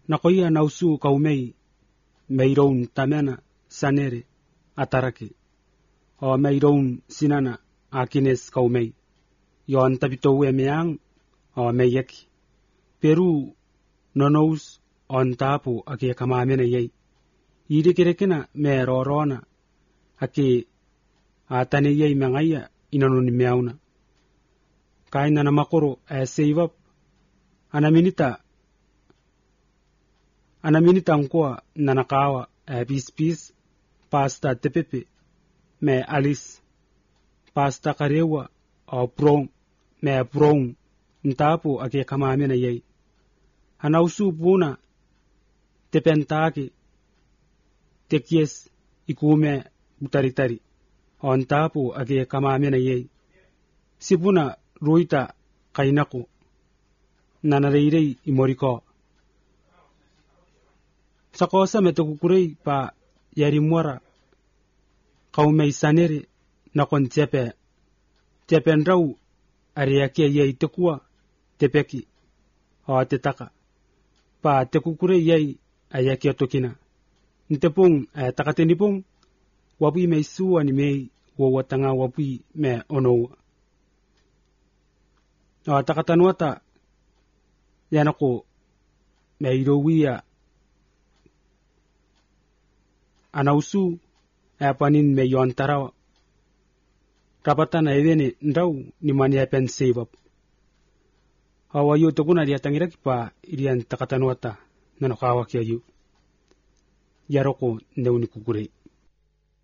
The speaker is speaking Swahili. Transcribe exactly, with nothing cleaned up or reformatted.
nakoia nausu kaumei meiroun tamena sanere atarake o meiroun sinana akines kaumei yon tabitowe meang o meyeki peru nonous on tapu ake kamamena yei ide kerekena me rorona ake atane yei mangaya inanuni meauna kaina na makoro a save up anaminita anaminita ngwa nanakawa a bis bis pasta tepepe me alice pasta karewa o prong me prong ntapo ake kamamena yei hanausu puna tepentake tekies ikume utaritari on tapo ake kamamena yei sipuna ruita kainako nanareirei imoriko sakosa metokukurei pa yarimwara kaumei sanere nakon tepe tependrau ariake yei tekua tepeki o tetaka pa tekukurei yei ayake tokina ntepong takatenipong wapui meisu animei wo watanga wapui me ono o takatanwata yanako meirowia anausu apanin me yontara rapatana evene ndau ni mania pen save up hawayo tokuna dia tangira kipa irian takatanwata nanokawa kiayu yaroko neuni kukure